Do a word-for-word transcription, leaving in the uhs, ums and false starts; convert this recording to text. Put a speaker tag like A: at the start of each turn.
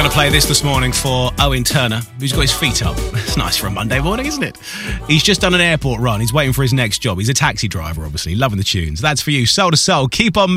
A: Going to play this this morning for Owen Turner, who's got his feet up. It's nice for a Monday morning, isn't it? He's just done an airport run. He's waiting for his next job. He's a taxi driver, obviously. Loving the tunes. That's for you. Soul to Soul. Keep on moving.